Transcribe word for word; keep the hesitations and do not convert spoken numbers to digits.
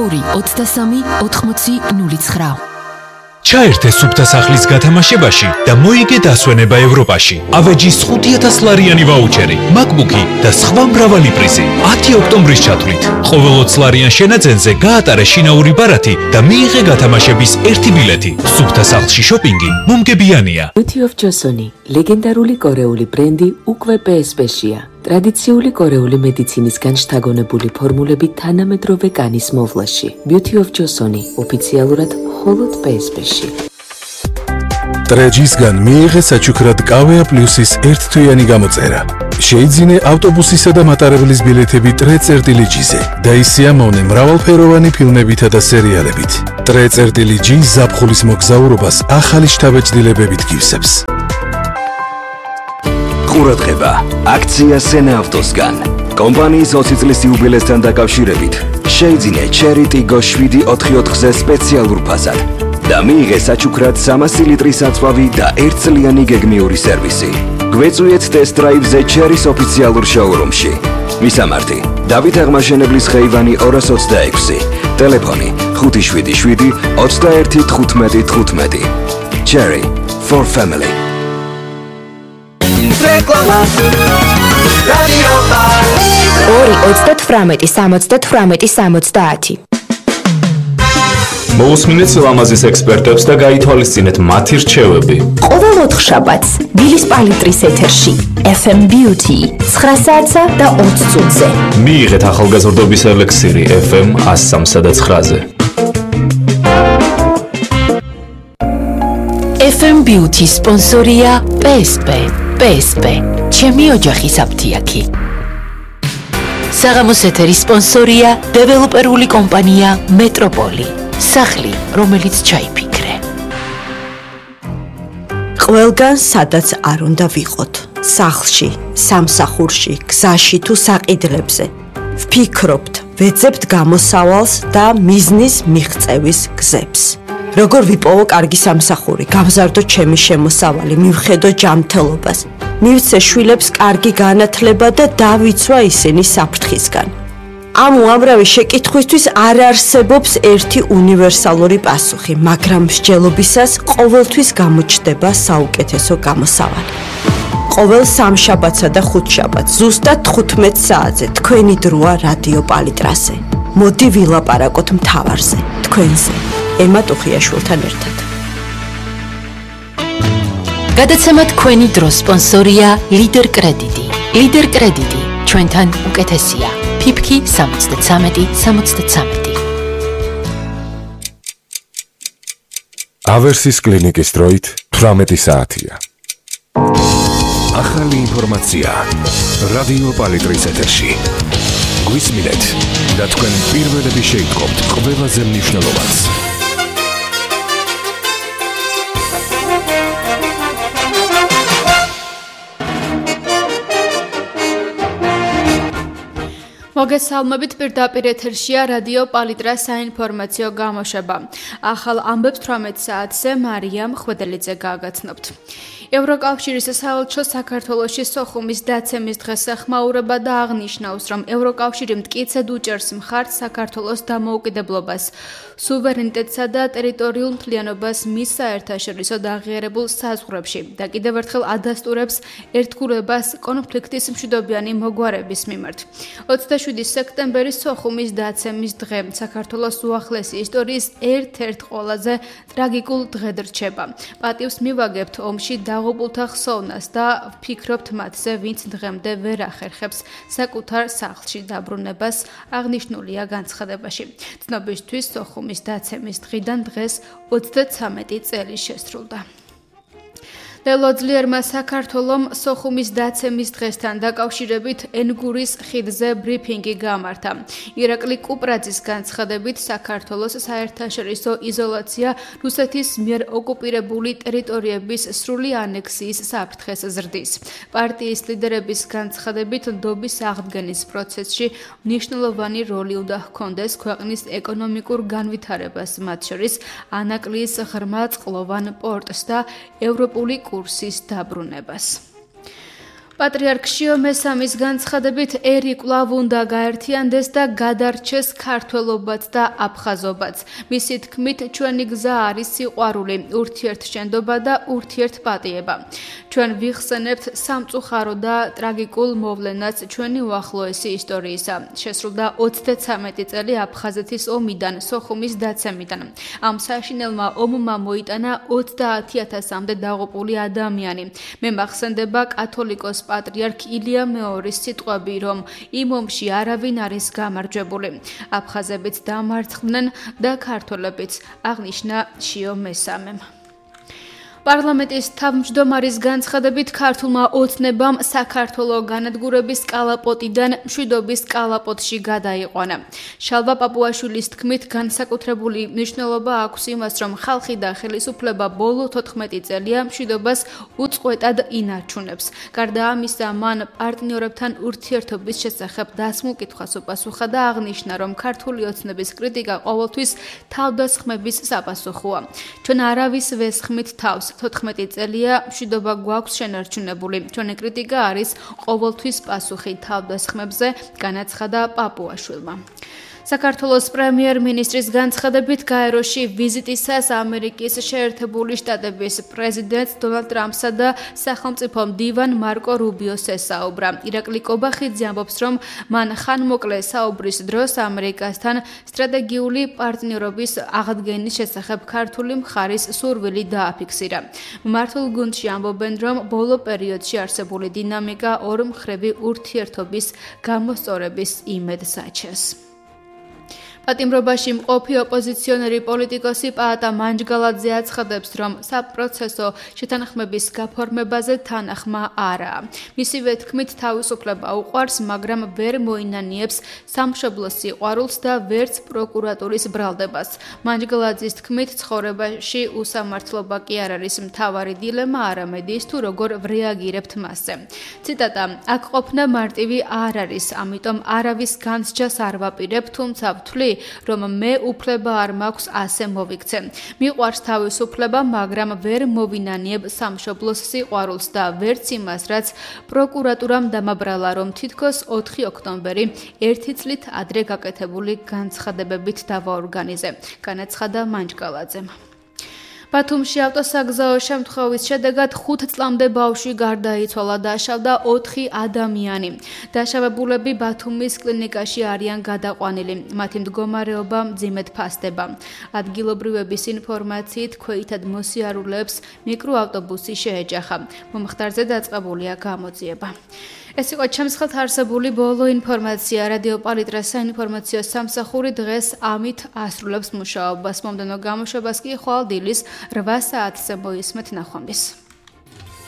ორი ოცდასამი ოთხმოცი ნული ცხრა. ჩაერთე სუფთა სახლის გათამაშებაში და მოიგე დასვენება ევროპაში. ავეჯის ხუთი ათას ლარიანი ვაუჩერი, MacBook-ი და სხვა მრავალი პრიზი. ათი ოქტომბრის ჩათვლით. ყოველ ოცი ლარიან შენაძენზე გაატარე შინაური ბარათი და მიიღე გათამაშების ერთი ბილეთი. სუფთა სახლში შოპინგი მომგებიანია. Beauty of Joseon, ლეგენდარული კორეული ბრენდი უკვე პე ეს პე-შია. ტრადიციული კორეული მედიცინისგან შთაგონებული ფორმულები თანამედროვე კანის მოვლაში. Beauty of Joseon, ოფიციალურად მხოლოდ პე ეს პე-ში. ტრეჯისგან მიიღე საჩუქრად კავეა პლუსის ერთთვიანი გამოწერა. შეიძინე ავტობუსისა და მატარებლის ბილეთები ტრე წერტილი ჯიზე და ისიამოვნე მრავალფეროვანი ფილმებითა და სერიალებით. ტრე წერტილი ჯი ზაფხულის მოგზაურობას ახალი შთაბეჭდილებებით გივსებს. ყურადღება, აქცია სენა ავტოსგან. კომპანიის ოცი წლის იუბილესთან დაკავშირებით შეიძინე ჩერი ტიგო შვიდი ოთხი ოთხზე სპეციალურ ფასად და მიიღე საჩუქრად სამასი ლიტრის აწვავი და ერთწლიანი გეგმიური სერვისი. გვეწვიეთ ტესტ-დრაივზე ჩერის ოფიციალურ შოურუმში. მისამართი: დავით აღმაშენებლის ხეივანი ორას ოცდაექვსი, ტელეფონი ხუთი შვიდი შვიდი ოცდაერთი თხუთმეტი თხუთმეტი. Cherry for family. ორი ოცდათვრამეტი სამოცდათვრამეტი სამოცდაათი. მოусმინეთ ლამაზის ექსპერტებს და გაითვალისწინეთ მათი რჩევები. ყოველ ოთხშაბათს დილის პალიტრის ეთერში ეფ ემ Beauty ცხრა საათსა და ოცი წუთზე. მიიღეთ ახალგაზრდობის ელექსირი ეფ ემ εκατო სამსა და ცხრაზე. ეფ ემ Beauty სპონსორია პე ეს პე. პე ეს პე, ჩემი ოჯახის აფთიაქი. საღამოს ეთერის სპონსორია დეველოპერული კომპანია მეტროპოლი. სახლი, რომელიც ჩაიფიქრე. ყველგან სადაც არ უნდა ვიყოთ. სახლში, სამსახურში, გზაში თუ საყიდლებზე. ვფიქრობთ, ვეძებთ გამოსავალს და მიზნის მიღწევის გზებს. როგორ ვიპოვო კარგი სამსახური, გავზარდო ჩემი შემოსავალი, მივხედო ჯანმრთელობას, მივცე შვილებს კარგი განათლება და დავიცვა ისინი საფრთხისგან. ამ უამრავი შეკითხვისთვის არ არსებობს ერთი უნივერსალური პასუხი, მაგრამ მსჯელობისას ყოველთვის გამოჩნდება საუკეთესო გამოსავალი. ყოველ სამშაბათსა და ხუთშაბათს ზუსტად თხუთმეტ საათზე თქვენი დროა რადიო პალიტრაზე. მოდი ვილაპარაკოთ მთავარზე, თქვენზე. ემა ტუხიაშვილთან ერთად. გადაცემა თქვენი დროს სპონსორია ლიდერ კრედიტი. ლიდერ კრედიტი ჩვენთან უკეთესია. ფიფკი სამოცდათრამეტი სამოცდათრამეტი. ავერსის კლინიკის დროით თვრამეტი საათია. ახალი ინფორმაცია რადიო პალიტრის ეთერში. გვისმინეთ და თქვენ პირველები შეიტყობთ ყველაზე მნიშვნელოვანს. მოგესალმებით, პირდაპირ ეთერშია რადიო პალიტრას საინფორმაციო გამოშვება. ახალ ამბებს თვრამეტ საათზე მარიამ ხვედელიძე გააგაცნობთ. ევროკავშირის საელჩო საქართველოში სოხუმის დაცემის დღეს ეხმაურება და აღნიშნავს, რომ ევროკავშირი მტკიცედ უჭერს მხარს საქართველოს დამოუკიდებლობას, სუვერენიტეტსა და ტერიტორიულ მთლიანობას მის საერთაშორისო დაღიარებულ საზღვრებში და კიდევ ერთხელ ადასტურებს ერთგულებას კონფლიქტის მშვიდობიანი მოგვარების მიმართ. ოცდაშვიდი სექტემბერი სოხუმის დაცემის დღე საქართველოს უახლესი ისტორიის ერთ-ერთ ყველაზე ტრაგიკულ დღედ რჩება. პატივს მივაგებთ ომში დაღუპულთა ხსოვნას და ვფიქრობთ მათზე, ვინც დღემდე ვერ ახერხებს საკუთარ სახლში დაბრუნებას, აღნიშნულია განცხადებაში. ცნობისთვის სოხუმის დაცემის დღიდან დღეს ოცდათრამეტი წელი შესრულდა. ლელო ძლიერმა საქართველომ სოხუმის დაცემის დღესთან დაკავშირებით ენგურის ხიდზე ბრიფინგი გამართა. ირაკლი კუპრაძის განცხადებით, საქართველოს საერთაშორისო იზოლაცია რუსეთის მიერ ოკუპირებული ტერიტორიების სრული ანექსიის საფრთხეს ზრდის. პარტიის ლიდერების განცხადებით, ნდობის აღდგენის პროცესში მნიშვნელოვანი როლი უნდა ჰქონდეს ქვეყნის ეკონომიკურ განვითარებას, მათ შორის ანაკლიის ღრმა წყლოვან პორტს და ევროპული კურსის დაბრუნებას. პატრიარქ შიო მესამის განცხადებით ერი კვლავ უნდა გაერთიანდეს და გადარჩეს ქართველობაც და აფხაზობაც. მისი თქმით, ჩვენი გზა არის სიყვარული, ურთიერთშენდობა და ურთიერთპატიება. ჩვენ ვიხსენებთ სამწუხარო და ტრაგიკულ მოვლენას ჩვენი უახლოესი ისტორიისა. შესრულდა ოცდათვრამეტი წელი აფხაზეთის ომიდან, სოხუმის დაცემიდან. ამ საშინელმა ომმა მოიტანა ოცდაათი ათასამდე დაღუპული ადამიანი. მე მახსენდება კათოლიკოს პატრიარქ ილია მეორის სიტყვები, რომ იმ ომში არავინ არის გამარჯვებული. აფხაზებიც დამარცხდნენ და ქართველებიც, აღნიშნა შიო მესამემ. პარლამენტის თავმჯდომარის განცხადებით ქართულმა ოცნებამ საქართველოს განადგურების კალაპოტიდან მშვიდობის კალაპოტში გადაიყვანა. შალვა პაპუაშვილის თქმით, განსაკუთრებული მნიშვნელობა აქვს იმას, რომ ხალხი და ხელისუფლება ბოლო თოთხმეტი წელია მშვიდობას უწყვეტად ინარჩუნებს. გარდა ამისა, მან პარტნიორებთან ურთიერთობის შესახებ დასმულ კითხვას უპასუხა და აღნიშნა, რომ ქართული ოცნების კრიტიკა ყოველთვის თავდასხმების საპასუხოა. ჩვენ არავის ვესხმით თავს. თოთხმეტი წელია მშვიდობა გვაქვს შენარჩუნებული. ჩვენი კრიტიკა არის ყოველთვის პასუხი თავდასხმებზე, განაცხადა პაპუაშვილმა. საქართველოს პრემიერ-მინისტრის განცხადებით გაეროში ვიზიტისას ამერიკის შეერთებული შტატების პრეზიდენტ დონალდ ტრამპსა და სახელმწიფო მდივან მარკო რუბიოს ესაუბრა. ირაკლი კობახიძე ამბობს, რომ მან ხანმოკლე საუბრის დროს ამერიკასთან სტრატეგიული პარტნიორობის აღდგენის შესახებ ქართული მხარის სურვილი დააფიქსირა. მმართველ გუნდში ამბობენ, რომ ბოლო პერიოდში არსებული დინამიკა ორმხრივი ურთიერთობის გამოსწორების იმედს აჩენს. პატიმრობაში მყოფი ოპოზიციონერი პოლიტიკოსი პაატა მანჯგალაძე აცხადებს, რომ საპროცესო შეთანხმების გაფორმებაზე თანახმა არაა. მისივე თქმით, თავისუფლება უყვარს, მაგრამ ვერ მოინანიებს სამშობლოს სიყვარულს და ვერც პროკურატურის ბრალდებას. მანჯგალაძის თქმით, ცხოვრებაში უსამართლობა კი არ არის მთავარი დილემა, არამედ ის თუ როგორ ვრეაგირებთ მასზე. ციტატა: აქ ყოფნა მარტივი არ არის, ამიტომ არავის განსჯას არ ვაპირებ, თუმცა ვთვლი, რომ მე უფლება არ მაქვს ასე მოვიქცე. მიყვარს თავისუფლება, მაგრამ ვერ მოვინანიებ სამშობლოს სიყვარულს და ვერც იმას, რაც პროკურატურამ დამაბრალა, რომ თითქოს ოთხი ოქტომბერი ერთი წლით ადრე გაკეთებული განცხადებებით დავაორგანიზე, განაცხადა მანჯგალაძემ. ბათუმში ავტოსაგზაო შემთხვევის შედეგად ხუთ წლამდე ბავშვი გარდაიცვალა, დაშავდა ოთხი ადამიანი. დაშავებულები ბათუმის კლინიკაში არიან გადაყვანილი. მათი მდგომარეობა მძიმედ ფასდება. ადგილობრივების ინფორმაციით, ქვეითად მოსიარულეებს მიკროავტობუსი შეეჯახა. მომხდარზე დაწყებულია გამოძიება. ეს იყო ჩემს ხელთ არსებული ბოლო ინფორმაცია. რადიო პალიტრას საინფორმაციო სამსახური დღეს ამით ასრულებს მუშაობას. მომდევნო გამოშვებას კი ხვალ დილის რვა საათზე მოისმენთ. ნახვამდის.